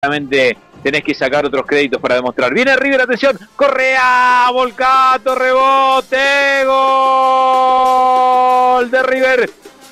claramente tenés que sacar otros créditos para demostrar. Viene River, atención, Correa, Volcato, rebote, gol de River,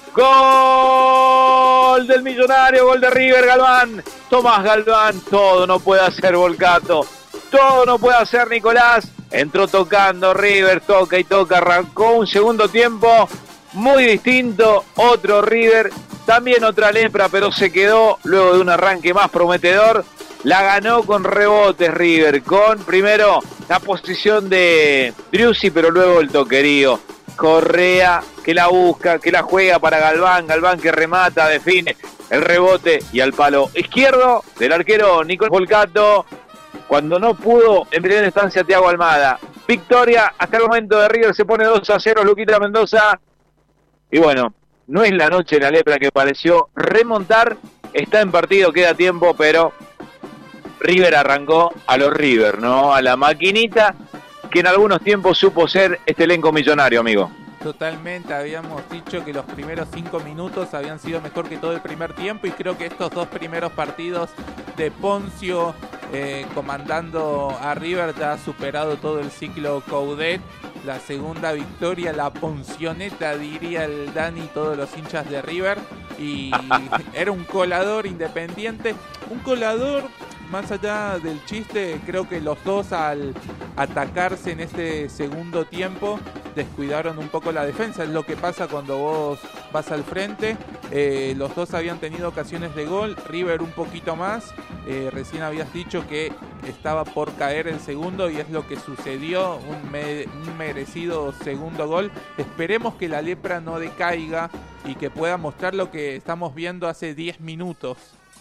gol del Millonario, gol de River, Galván, Tomás Galván, todo no puede hacer Volcato, todo no puede hacer Nicolás, entró tocando River, toca y toca, arrancó un segundo tiempo muy distinto, otro River, también otra lepra, pero se quedó luego de un arranque más prometedor. La ganó con rebotes River, con primero la posición de Driussi, pero luego el toquerío. Correa que la busca, que la juega para Galván, Galván que remata, define el rebote y al palo izquierdo del arquero Nicolás Volcato, cuando no pudo en primera instancia Thiago Almada. Victoria hasta el momento de River, se pone 2-0 Luquita Mendoza. Y bueno, no es la noche de la lepra que pareció remontar, está en partido, queda tiempo, pero River arrancó a los River, ¿no? A la maquinita que en algunos tiempos supo ser este elenco millonario, amigo. Totalmente, habíamos dicho que los primeros 5 minutos habían sido mejor que todo el primer tiempo y creo que estos dos primeros partidos de Poncio comandando a River ya ha superado todo el ciclo Coudet. La segunda victoria, la poncioneta, diría el Dani, todos los hinchas de River, y era un colador independiente, un colador. Más allá del chiste, creo que los dos al atacarse en este segundo tiempo descuidaron un poco la defensa. Es lo que pasa cuando vos vas al frente. Los dos habían tenido ocasiones de gol, River un poquito más. Recién habías dicho que estaba por caer el segundo y es lo que sucedió, un merecido segundo gol. Esperemos que la lepra no decaiga y que pueda mostrar lo que estamos viendo hace 10 minutos.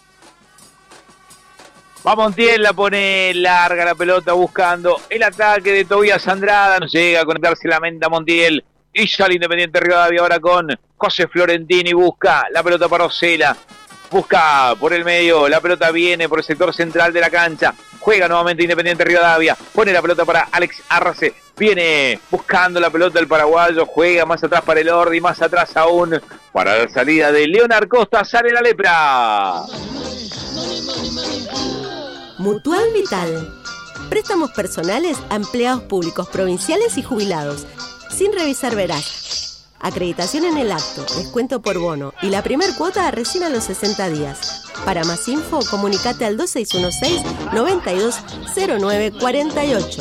Va Montiel, la pone larga la pelota buscando el ataque de Tobías Andrada. No llega a conectarse la menta Montiel. Y ya el Independiente Rivadavia ahora con José Florentini. Busca la pelota para Osela. Busca por el medio. La pelota viene por el sector central de la cancha. Juega nuevamente Independiente Rivadavia. Pone la pelota para Alex Arce. Viene buscando la pelota el paraguayo. Juega más atrás para el Ordi. Más atrás aún para la salida de Leonard Costa. Sale la lepra. Mutual Vital. Préstamos personales a empleados públicos provinciales y jubilados, sin revisar veraje. Acreditación en el acto, descuento por bono y la primer cuota recién a los 60 días. Para más info, comunicate al 2616-920948.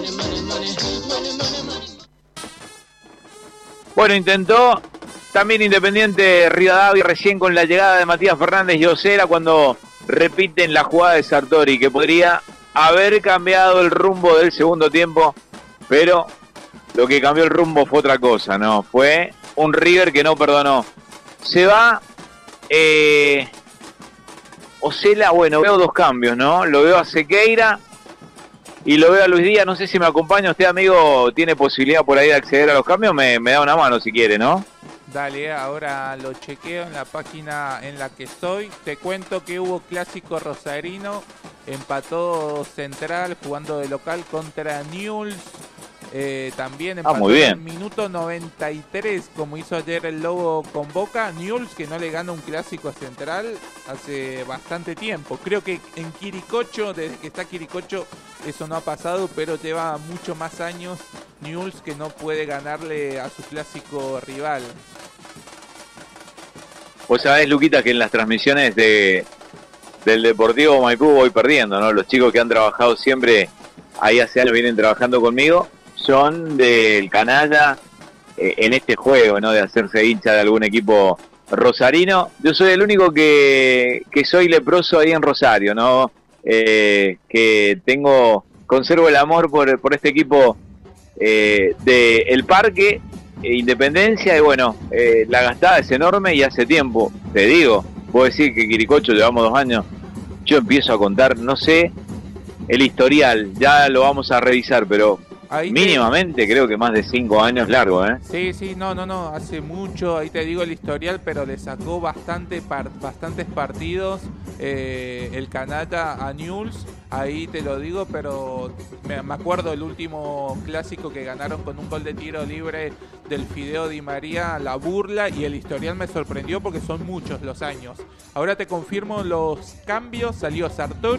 Bueno, intentó también Independiente Rivadavia recién con la llegada de Matías Fernández y Osela cuando repiten la jugada de Sartori, que podría haber cambiado el rumbo del segundo tiempo, pero lo que cambió el rumbo fue otra cosa, ¿no? Fue un River que no perdonó. Se va Osela, bueno, veo dos cambios, ¿no? Lo veo a Sequeira y lo veo a Luis Díaz. No sé si me acompaña usted, amigo, tiene posibilidad por ahí de acceder a los cambios, me da una mano si quiere, ¿no? Dale, ahora lo chequeo en la página en la que estoy. Te cuento que hubo clásico rosarino, empató Central jugando de local contra Newell's. También empató muy bien. En el minuto 93, como hizo ayer el Lobo con Boca. Newell's que no le gana un clásico a Central hace bastante tiempo. Creo que en Quiricocho, desde que está Quiricocho, eso no ha pasado, pero lleva mucho más años Newell's que no puede ganarle a su clásico rival. Vos sabés, Luquita, que en las transmisiones del Deportivo Maipú voy perdiendo, ¿no? Los chicos que han trabajado siempre, ahí hace años vienen trabajando conmigo, son del canalla en este juego, ¿no? De hacerse hincha de algún equipo rosarino. Yo soy el único que soy leproso ahí en Rosario, ¿no? Que conservo el amor por este equipo de El Parque, Independencia, y bueno, la gastada es enorme y hace tiempo, te digo, puedo decir que Quiricocho llevamos 2 años, yo empiezo a contar, no sé el historial, ya lo vamos a revisar, pero ahí mínimamente creo que más de 5 años largo, ¿eh? Sí, no, hace mucho, ahí te digo el historial, pero le sacó bastantes partidos el canalla a Newell's. ahí te lo digo, pero me acuerdo el último clásico que ganaron con un gol de tiro libre del Fideo Di María, la burla, y el historial me sorprendió porque son muchos los años. Ahora te confirmo los cambios: salió Sartori,